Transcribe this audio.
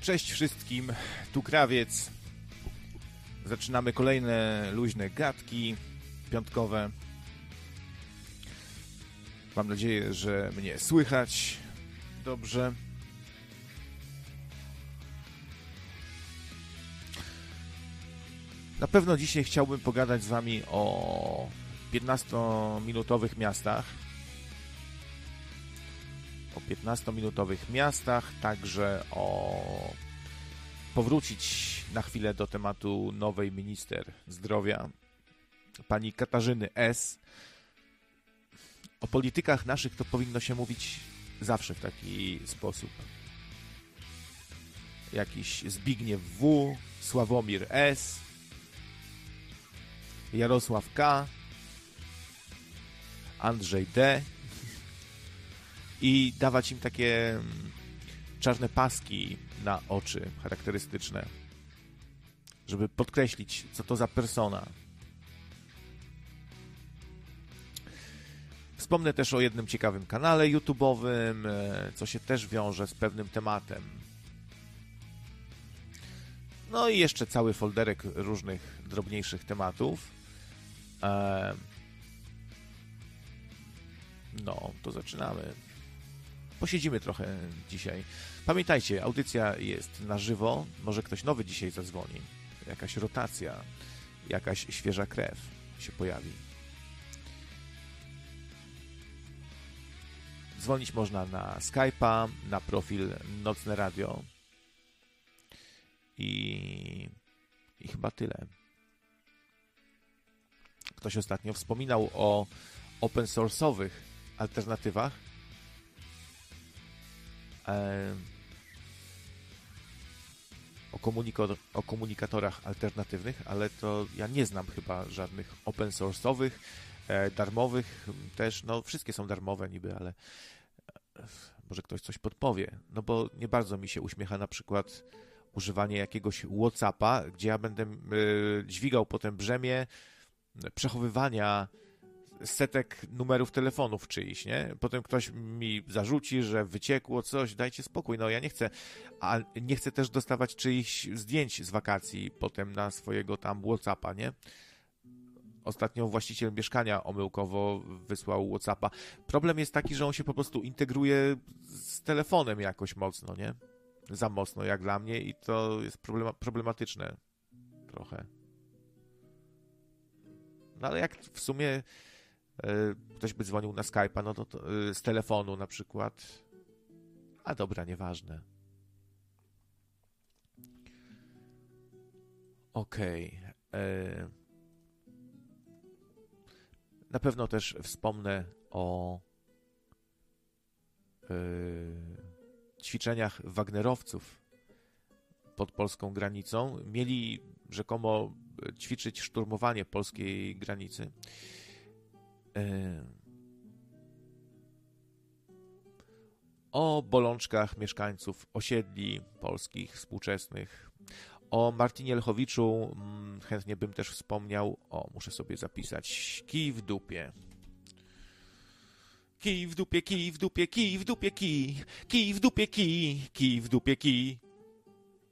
Cześć wszystkim, tu Krawiec. Zaczynamy kolejne luźne gadki piątkowe. Mam nadzieję, że mnie słychać dobrze. Na pewno dzisiaj chciałbym pogadać z wami o 15-minutowych miastach. O 15-minutowych miastach, także powrócić na chwilę do tematu nowej minister zdrowia, pani Katarzyny S. O politykach naszych to powinno się mówić zawsze w taki sposób. Jakiś Zbigniew W., Sławomir S., Jarosław K., Andrzej D. i dawać im takie czarne paski na oczy charakterystyczne, żeby podkreślić, co to za persona. Wspomnę też o jednym ciekawym kanale YouTube'owym, co się też wiąże z pewnym tematem. No i jeszcze cały folderek różnych drobniejszych tematów. No, to zaczynamy. Posiedzimy trochę dzisiaj. Pamiętajcie, audycja jest na żywo. Może ktoś nowy dzisiaj zadzwoni. Jakaś rotacja, jakaś świeża krew się pojawi. Dzwonić można na Skype'a, na profil Nocne Radio. I chyba tyle. Ktoś ostatnio wspominał o open source'owych alternatywach. O komunikatorach alternatywnych, ale to ja nie znam chyba żadnych open source'owych, darmowych też, no wszystkie są darmowe niby, ale może ktoś coś podpowie, no bo nie bardzo mi się uśmiecha na przykład używanie jakiegoś WhatsAppa, gdzie ja będę dźwigał potem brzemię przechowywania setek numerów telefonów czyichś, nie? Potem ktoś mi zarzuci, że wyciekło coś, dajcie spokój, no ja nie chcę, a nie chcę też dostawać czyichś zdjęć z wakacji potem na swojego tam WhatsAppa, nie? Ostatnio właściciel mieszkania omyłkowo wysłał WhatsAppa. Problem jest taki, że on się po prostu integruje z telefonem jakoś mocno, nie? Za mocno jak dla mnie i to jest problematyczne trochę. No ale jak w sumie ktoś by dzwonił na Skype'a, no to z telefonu na przykład. A dobra, nieważne. Okej. Na pewno też wspomnę o ćwiczeniach wagnerowców pod polską granicą. Mieli rzekomo ćwiczyć szturmowanie polskiej granicy. O bolączkach mieszkańców osiedli polskich współczesnych. O Martinie Lechowiczu chętnie bym też wspomniał. Muszę sobie zapisać. Kij w dupie. Kij w dupie, kij w dupie, kij w dupie, kij. Kij w dupie, kij. Kij w dupie, kij.